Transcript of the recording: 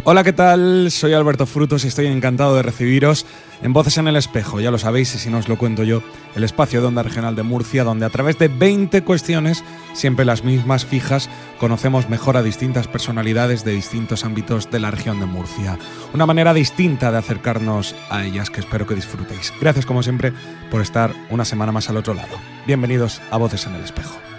Hola, ¿qué tal? Soy Alberto Frutos y estoy encantado de recibiros en Voces en el Espejo. Ya lo sabéis, y si no os lo cuento yo, el espacio de Onda Regional de Murcia, donde a través de 20 cuestiones, siempre las mismas fijas, conocemos mejor a distintas personalidades de distintos ámbitos de la región de Murcia. Una manera distinta de acercarnos a ellas que espero que disfrutéis. Gracias, como siempre, por estar una semana más al otro lado. Bienvenidos a Voces en el Espejo.